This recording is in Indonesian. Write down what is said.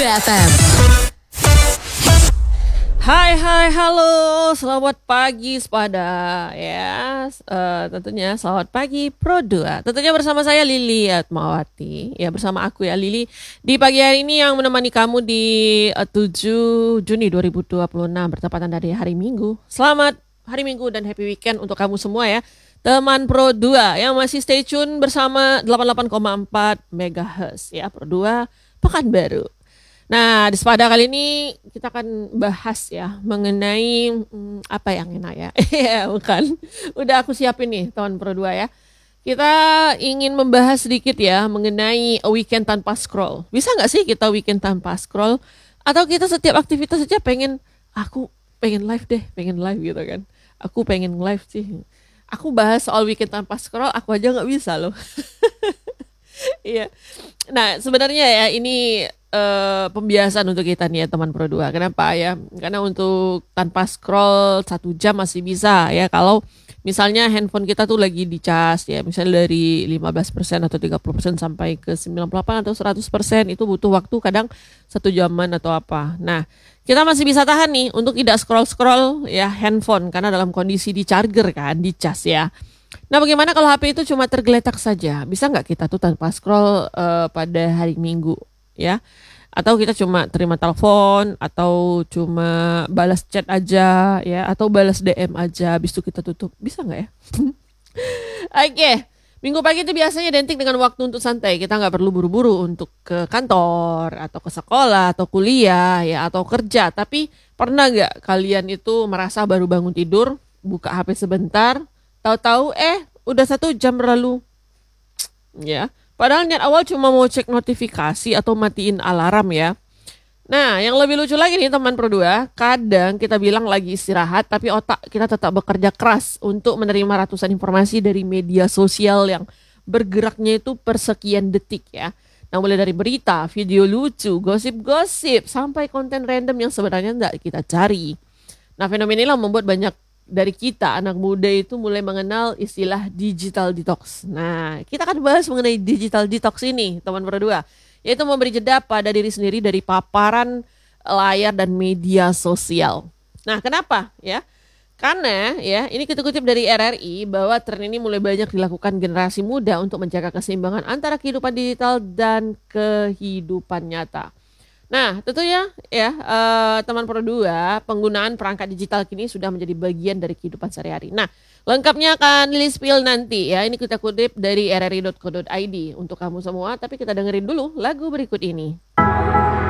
FM. Hai, halo, selamat pagi sepada ya, tentunya selamat pagi Pro2. Tentunya bersama saya Lili Atmawati, ya bersama aku ya Lili di pagi hari ini yang menemani kamu di 7 Juni 2026 bertepatan dari hari Minggu. Selamat hari Minggu dan happy weekend untuk kamu semua ya, teman Pro2 yang masih stay tune bersama 88,4 MHz ya Pro2 Pekanbaru. Nah, di sepada kali ini kita akan bahas ya mengenai apa yang enak ya. Iya, bukan. Udah aku siapin nih teman Pro2 ya. Kita ingin membahas sedikit ya mengenai weekend tanpa scroll. Bisa nggak sih kita weekend tanpa scroll? Atau kita setiap aktivitas saja aku pengen live deh, pengen live gitu kan. Aku pengen live sih. Aku bahas soal weekend tanpa scroll, aku aja nggak bisa loh. Iya. Nah, sebenarnya ya ini pembiasaan untuk kita nih ya teman Pro2. Kenapa ya? Karena untuk tanpa scroll 1 jam masih bisa ya. Kalau misalnya handphone kita tuh lagi dicas ya, misalnya dari 15% atau 30% sampai ke 98 atau 100%, itu butuh waktu kadang 1 jaman atau apa. Nah, kita masih bisa tahan nih untuk tidak scroll-scroll ya handphone karena dalam kondisi di charger kan, dicas ya. Nah, bagaimana kalau HP itu cuma tergeletak saja? Bisa nggak kita tuh tanpa scroll pada hari Minggu ya? Atau kita cuma terima telepon, atau cuma balas chat aja ya, atau balas DM aja, habis itu kita tutup. Bisa nggak ya? Oke, Minggu pagi itu biasanya identik dengan waktu untuk santai. Kita nggak perlu buru-buru untuk ke kantor, atau ke sekolah, atau kuliah ya, atau kerja. Tapi pernah nggak kalian itu merasa baru bangun tidur, buka HP sebentar, tahu-tahu udah 1 jam berlalu ya, padahal niat awal cuma mau cek notifikasi atau matiin alarm ya. Nah, yang lebih lucu lagi nih teman Pro2, kadang kita bilang lagi istirahat tapi otak kita tetap bekerja keras untuk menerima ratusan informasi dari media sosial yang bergeraknya itu per sekian detik ya. Nah, mulai dari berita, video lucu, gosip-gosip, sampai konten random yang sebenarnya nggak kita cari. Nah, fenomena ini membuat banyak dari kita, anak muda itu mulai mengenal istilah digital detox. Nah, kita akan bahas mengenai digital detox ini, teman Pro2, yaitu memberi jeda pada diri sendiri dari paparan layar dan media sosial. Nah, kenapa ya? Karena ya, ini kita kutip dari RRI bahwa tren ini mulai banyak dilakukan generasi muda untuk menjaga keseimbangan antara kehidupan digital dan kehidupan nyata. Nah, tentunya ya teman Pro2, penggunaan perangkat digital kini sudah menjadi bagian dari kehidupan sehari-hari. Nah, lengkapnya akan Lili spill nanti ya. Ini kita kutip dari rri.co.id untuk kamu semua, tapi kita dengerin dulu lagu berikut ini.